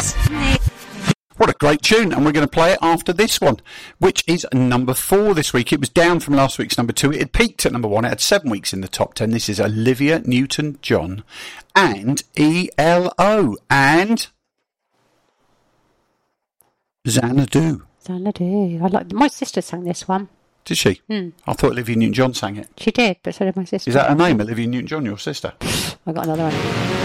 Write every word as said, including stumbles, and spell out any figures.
Nick's Nick. What a great tune, and we're going to play it after this one, which is number four this week. It was down from last week's number two. It had peaked at number one. It had seven weeks in the top ten. This is Olivia Newton-John and E L O and Xanadu. Xanadu. I like. My sister sang this one. Did she? Hmm. I thought Olivia Newton-John sang it. She did, but so did my sister. Is that her name, Olivia Newton-John, your sister? I got another one.